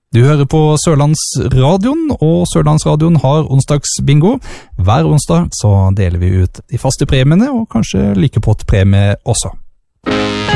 Du hører på Sørlandsradioen, og Sørlandsradioen har onsdagsbingo. Hver onsdag så deler vi ut de faste premiene, og kanskje like på premie også.